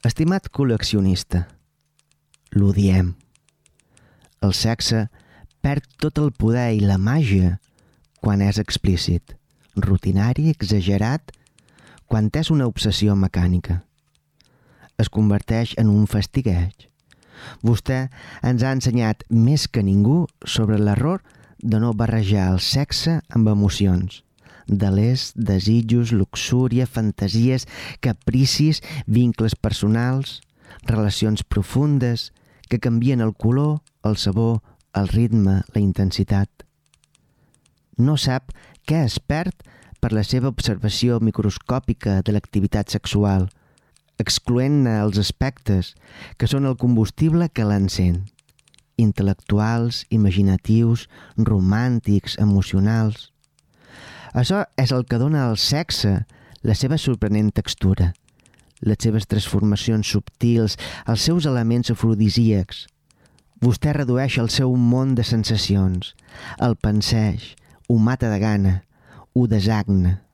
Estimat col·leccionista, l'odiem. El sexe perd tot el poder i la màgia quan és explícit, rutinari, exagerat, quan és una obsessió mecànica. Es converteix en un fastigueig. Vostè ens ha ensenyat més que ningú sobre l'error de no barrejar el sexe amb emocions, delers, desitjos, luxúria, fantasies, capricis, vincles personals, relacions profundes que canvien el color, el sabor, el ritme, la intensitat. No sap què es perd per la seva observació microscòpica de l'activitat sexual, excloent-ne els aspectes que són el combustible que l'encén, intel·lectuals, imaginatius, romàntics, emocionals. Això és el que dona al sexe la seva sorprenent textura, les seves transformacions subtils, els seus elements afrodisíacs. Vostè redueix el seu món de sensacions, el panseix, ho mata de gana, ho desagna.